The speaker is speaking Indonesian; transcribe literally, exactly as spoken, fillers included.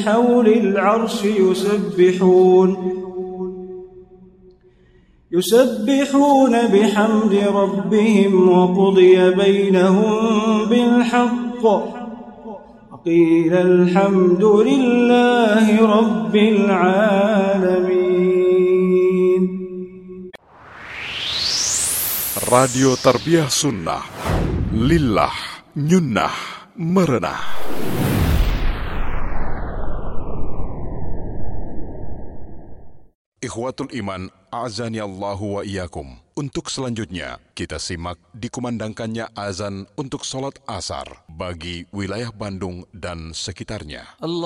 حول العرش يسبحون يسبحون بحمد ربهم وقضي بينهم بالحق وقيل الحمد لله رب العالمين. Radio Tarbiyah Sunnah, Lillah, Nyunnah, Merenah. Ikhwatul Iman, a'azani Allahu wa iyyakum. Untuk selanjutnya, kita simak dikumandangkannya azan untuk sholat asar bagi wilayah Bandung dan sekitarnya.